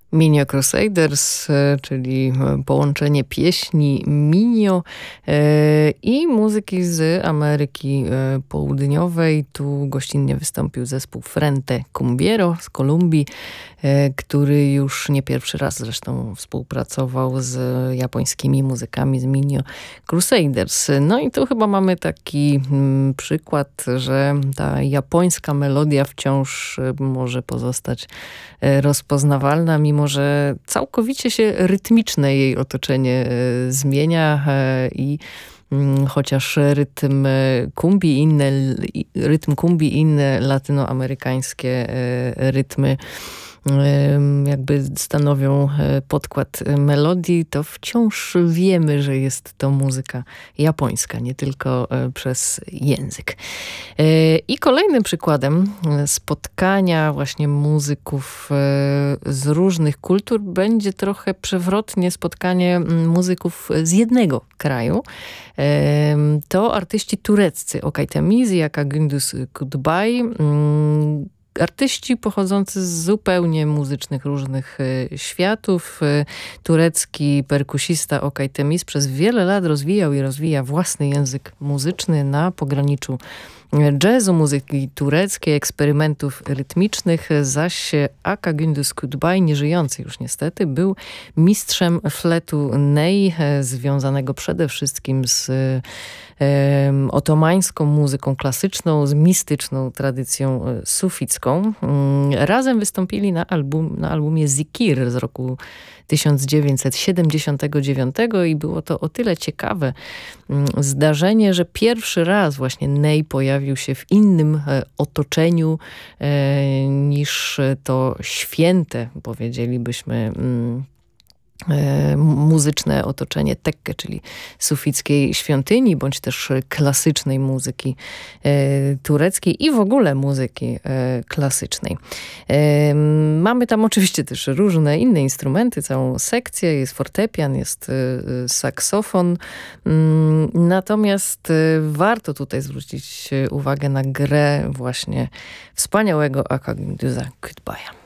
Minio Crusaders, czyli połączenie pieśni Minio i muzyki z Ameryki Południowej. Tu gościnnie wystąpił zespół Frente Cumbiero z Kolumbii, który już nie pierwszy raz zresztą współpracował z japońskimi muzykami z Minio Crusaders. No i tu chyba mamy taki przykład, że ta japońska melodia wciąż może pozostać rozpoznawalna, mimo że całkowicie się rytmiczne jej otoczenie zmienia i chociaż rytm kumbi i inne latynoamerykańskie rytmy jakby stanowią podkład melodii, to wciąż wiemy, że jest to muzyka japońska, nie tylko przez język. I kolejnym przykładem spotkania właśnie muzyków z różnych kultur będzie trochę przewrotnie spotkanie muzyków z jednego kraju. To artyści tureccy, Okay Temiz i Aka Gündüz Kutbay. Artyści pochodzący z zupełnie muzycznych różnych światów. Turecki perkusista Okay Temiz przez wiele lat rozwijał i rozwija własny język muzyczny na pograniczu jazzu, muzyki tureckiej, eksperymentów rytmicznych, zaś Aka Gündüz Kutbay, nieżyjący już niestety, był mistrzem fletu ney, związanego przede wszystkim z otomańską muzyką klasyczną, z mistyczną tradycją suficką. Razem wystąpili na albumie Zikir z roku 1979 i było to o tyle ciekawe zdarzenie, że pierwszy raz właśnie ney pojawił się w innym otoczeniu niż to święte, powiedzielibyśmy, muzyczne otoczenie tekke, czyli sufickiej świątyni, bądź też klasycznej muzyki tureckiej i w ogóle muzyki klasycznej. Mamy tam oczywiście też różne inne instrumenty, całą sekcję, jest fortepian, jest saksofon, natomiast warto tutaj zwrócić uwagę na grę właśnie wspaniałego Aka Gündüza Kutbaya.